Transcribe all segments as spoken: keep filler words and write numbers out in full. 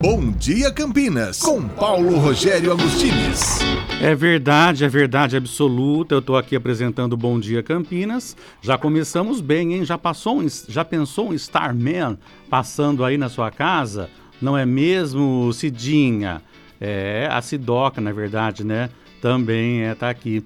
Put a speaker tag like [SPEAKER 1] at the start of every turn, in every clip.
[SPEAKER 1] Bom Dia Campinas, com Paulo Rogério Agostines.
[SPEAKER 2] É verdade, é verdade absoluta. Eu estou aqui apresentando Bom Dia Campinas. Já começamos bem, hein? Já, passou um, já pensou um Starman passando aí na sua casa? Não é mesmo, Cidinha? É, a Sidoca, na verdade, né? Também é, tá aqui.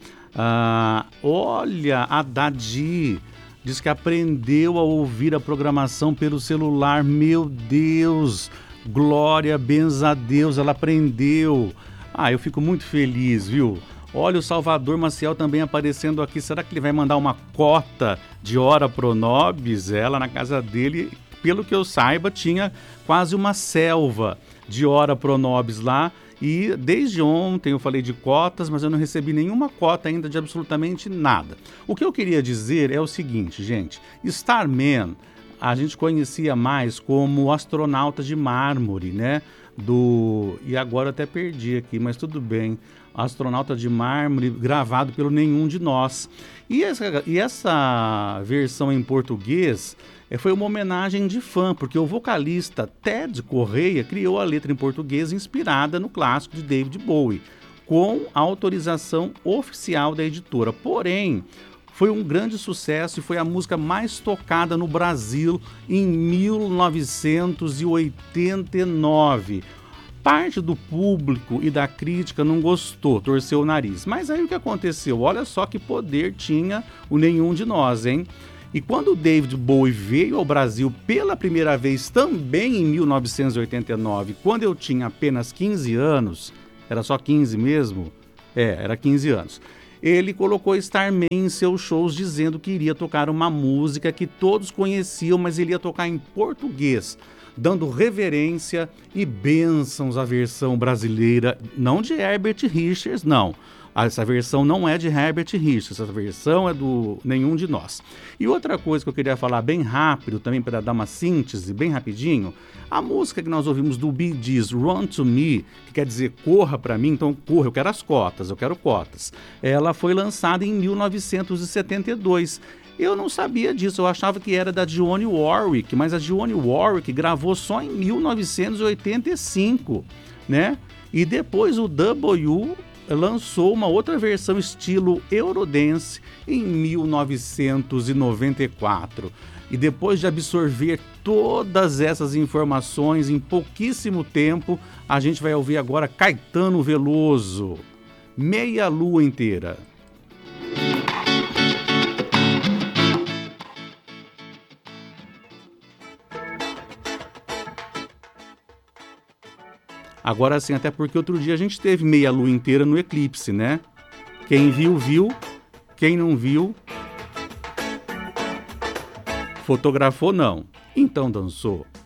[SPEAKER 2] Ah, olha, a Dadi diz que aprendeu a ouvir a programação pelo celular. Meu Deus! Glória, benza a Deus, ela aprendeu. Ah, eu fico muito feliz, viu? Olha o Salvador Maciel também aparecendo aqui. Será que ele vai mandar uma cota de hora pro Nobis? Ela na casa dele, pelo que eu saiba, tinha quase uma selva de hora pro Nobis lá. E desde ontem eu falei de cotas, mas eu não recebi nenhuma cota ainda de absolutamente nada. O que eu queria dizer é o seguinte, gente. Starman a gente conhecia mais como astronauta de mármore, né? Do... E agora eu até perdi aqui, mas tudo bem. Astronauta de mármore gravado pelo Nenhum de Nós. E essa, e essa versão em português é, foi uma homenagem de fã, porque o vocalista Ted Correia criou a letra em português inspirada no clássico de David Bowie, com a autorização oficial da editora. Porém, foi um grande sucesso e foi a música mais tocada no Brasil em mil novecentos e oitenta e nove. Parte do público e da crítica não gostou, torceu o nariz. Mas aí o que aconteceu? Olha só que poder tinha o Nenhum de Nós, hein? E quando o David Bowie veio ao Brasil pela primeira vez, também em mil novecentos e oitenta e nove, quando eu tinha apenas quinze anos, era só quinze mesmo? É, era quinze anos. Ele colocou Starman em seus shows dizendo que iria tocar uma música que todos conheciam, mas ele ia tocar em português, dando reverência e bênçãos à versão brasileira, não de Herbert Richards, não. Essa versão não é de Herbert Richards, essa versão é do Nenhum de Nós. E outra coisa que eu queria falar bem rápido, também para dar uma síntese bem rapidinho, a música que nós ouvimos do Bee Gees, Run to Me, que quer dizer corra para mim, então corra, eu quero as cotas, eu quero cotas. Ela foi lançada em mil novecentos e setenta e dois. Eu não sabia disso, eu achava que era da Dionne Warwick, mas a Dionne Warwick gravou só em mil novecentos e oitenta e cinco, né? E depois o W lançou uma outra versão estilo Eurodance em mil novecentos e noventa e quatro. E depois de absorver todas essas informações em pouquíssimo tempo, a gente vai ouvir agora Caetano Veloso, Meia Lua Inteira. Agora sim, até porque outro dia a gente teve meia lua inteira no eclipse, né? Quem viu, viu. Quem não viu, fotografou não. Então dançou.